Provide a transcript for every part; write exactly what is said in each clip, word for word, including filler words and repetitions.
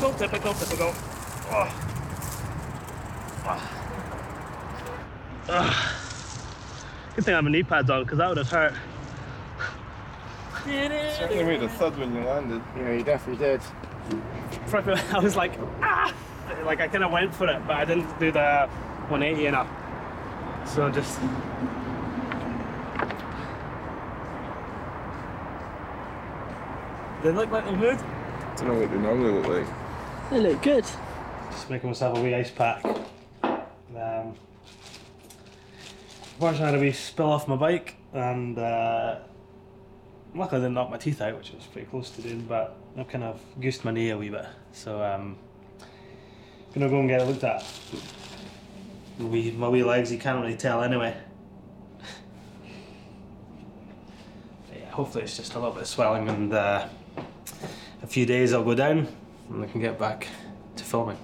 typical, typical, typical. Oh. Oh. Oh. Good thing I have my knee pads on, because that would have hurt. Certainly made a thud when you landed. Yeah, you definitely did. I was like, ah! Like I kind of went for it, but I didn't do the one eighty enough. So just. They look like they're good. I don't know what they normally look like. They look good. Just making myself a wee ice pack. Um, Unfortunately, I had a wee spill off my bike, and uh, luckily I didn't knock my teeth out, which was pretty close to doing, but I've kind of goosed my knee a wee bit. So um, I'm gonna go and get it looked at. My wee, my wee legs, you can't really tell anyway. Yeah, hopefully it's just a little bit of swelling, and uh, a few days I'll go down and I can get back to filming.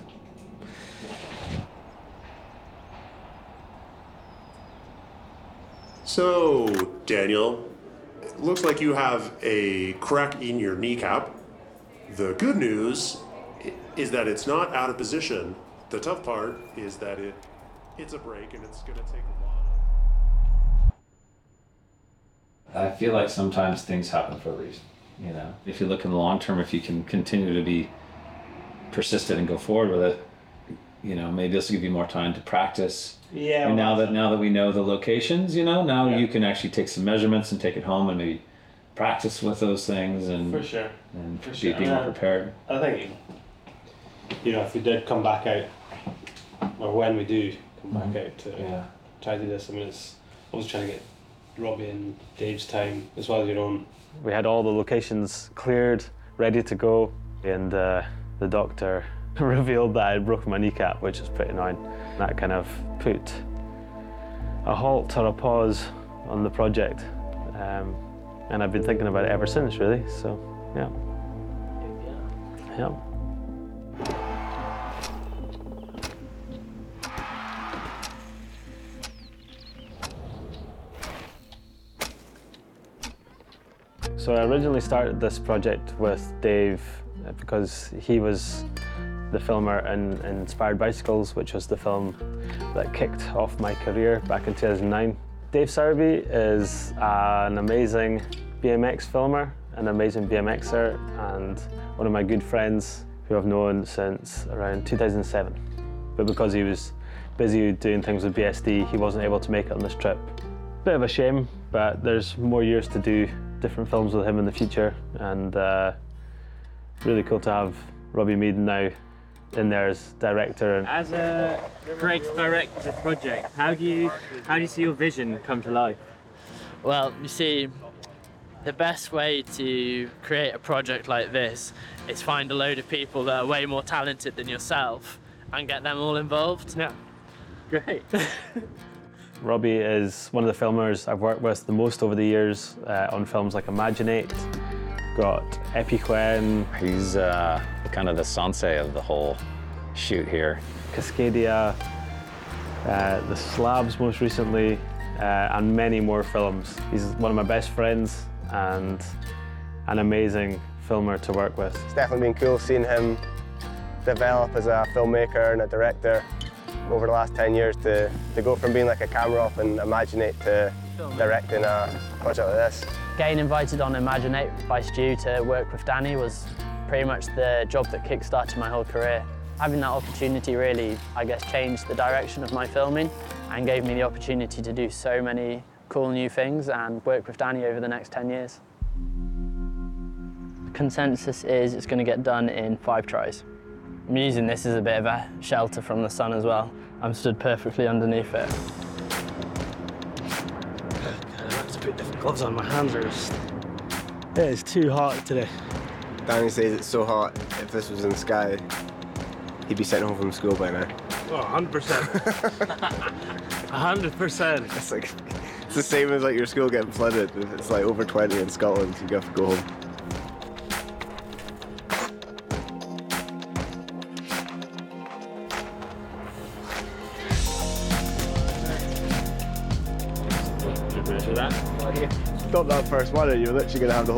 So, Daniel, it looks like you have a crack in your kneecap. The good news is that it's not out of position. The tough part is that it it's a break and it's going to take a lot of... I feel like sometimes things happen for a reason, you know. If you look in the long term, if you can continue to be persistent and go forward with it, you know, maybe this will give you more time to practice. Yeah. And now that now that we know the locations, you know, now yeah. you can actually take some measurements and take it home and maybe practice with those things and for sure and for be, sure. be more prepared. I think, you know, if we did come back out, or when we do come back Mm-hmm. out to Yeah. try to do this, I mean, it's I was trying to get Robbie and Dave's time as well as your own. We had all the locations cleared, ready to go, and uh, the doctor revealed that I had broken my kneecap, which is pretty annoying. That kind of put a halt or a pause on the project, um, and I've been thinking about it ever since, really. So, yeah. Yeah. So I originally started this project with Dave because he was the filmer in Inspired Bicycles, which was the film that kicked off my career back in two thousand nine. Dave Sowerby is an amazing B M X filmer, an amazing B M Xer, and one of my good friends who I've known since around two thousand seven. But because he was busy doing things with B S D, he wasn't able to make it on this trip. Bit of a shame, but there's more years to do different films with him in the future, and uh, really cool to have Robbie Mead now in there as director. And as a creative director of the project, how do you how do you see your vision come to life? Well, you see, the best way to create a project like this is find a load of people that are way more talented than yourself and get them all involved. Yeah, great. Robbie is one of the filmers I've worked with the most over the years uh, on films like Imaginate. Got Epiquen. He's uh, kind of the sensei of the whole shoot here. Cascadia, uh, The Slabs most recently, uh, and many more films. He's one of my best friends and an amazing filmer to work with. It's definitely been cool seeing him develop as a filmmaker and a director over the last ten years to, to go from being like a camera off in Imaginate to directing a project like this. Getting invited on Imaginate by Stu to work with Danny was pretty much the job that kick-started my whole career. Having that opportunity really, I guess, changed the direction of my filming and gave me the opportunity to do so many cool new things and work with Danny over the next ten years. The consensus is it's going to get done in five tries. I'm using this as a bit of a shelter from the sun as well. I'm stood perfectly underneath it. I have to put different gloves on, my hands are just... It is too hot today. Danny says it's so hot, if this was in Skye, he'd be sent home from school by now. Oh, one hundred percent. one hundred percent. It's like, it's the same as like your school getting flooded. If it's like over twenty in Scotland, you have to go home. Measure that. Stop that first one, you're literally going to have the whole